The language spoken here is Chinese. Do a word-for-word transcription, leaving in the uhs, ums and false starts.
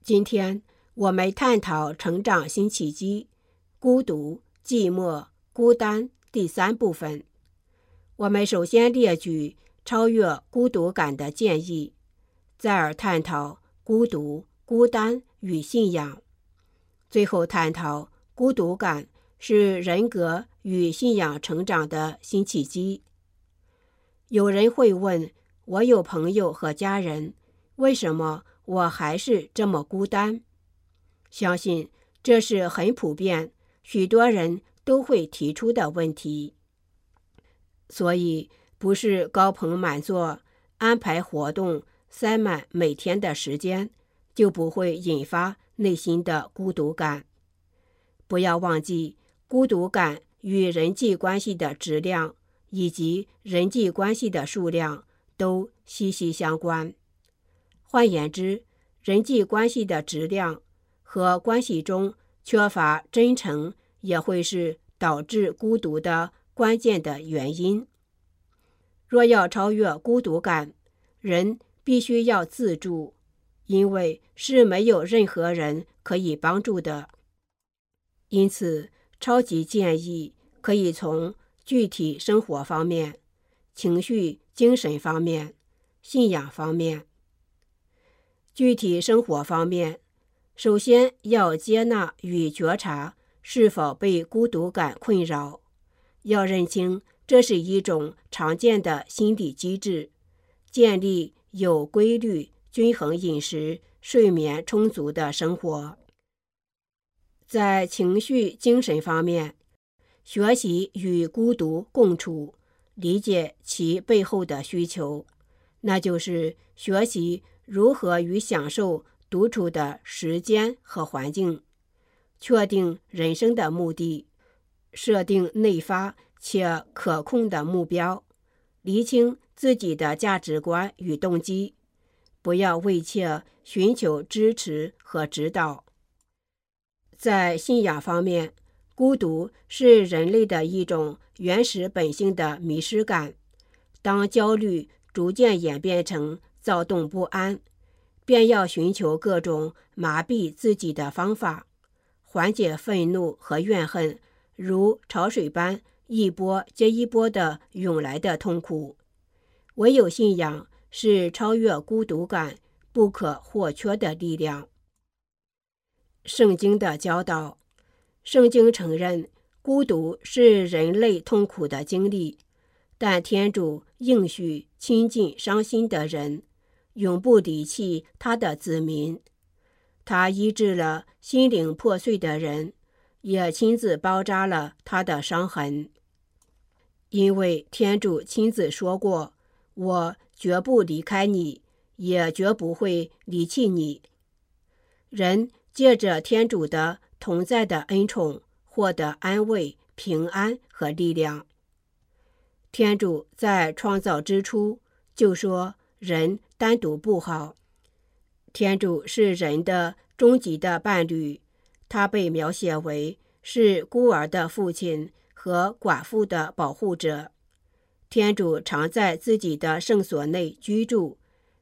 今天我们探讨成长新契机，孤独、寂寞、孤单第三部分。我们首先列举超越孤独感的建议，再而探讨孤独、孤单与信仰，最后探讨孤独感是人格与信仰成长的新契机。有人会问，我有朋友和家人，为什么我还是这么孤单？相信这是很普遍，许多人都会提出的问题。所以不是高朋满座，安排活动塞满每天的时间，就不会引发内心的孤独感。不要忘记，孤独感与人际关系的质量以及人际关系的数量都息息相关。换言之，人际关系的质量和关系中缺乏真诚也会是导致孤独的关键的原因。若要超越孤独感，人必须要自助，因为是没有任何人可以帮助的。因此，超级建议可以从具体生活方面、情绪、精神方面、信仰方面。具体生活方面，首先要接纳与觉察是否被孤独感困扰，要认清这是一种常见的心理机制，建立有规律、均衡饮食、睡眠充足的生活。在情绪、精神方面，学习与孤独共处，理解其背后的需求，那就是学习如何与享受独处的时间和环境，确定人生的目的，设定内发且可控的目标，厘清自己的价值观与动机，不要畏怯寻求支持和指导。在信仰方面，孤独是人类的一种原始本性的迷失感。当焦虑逐渐演变成躁动不安，便要寻求各种麻痹自己的方法，缓解愤怒和怨恨，如潮水般一波接一波的涌来的痛苦。唯有信仰是超越孤独感不可或缺的力量。圣经的教导，圣经承认孤独是人类痛苦的经历，但天主应许亲近伤心的人，永不离弃他的子民。他医治了心灵破碎的人，也亲自包扎了他的伤痕。因为天主亲自说过，我绝不离开你，也绝不会离弃你。人借着天主的同在的恩宠，获得安慰、平安和力量。天主在创造之初就说人单独不好。天主是人的终极的伴侣，他被描写为是孤儿的父亲和寡妇的保护者。天主常在自己的圣所内居住，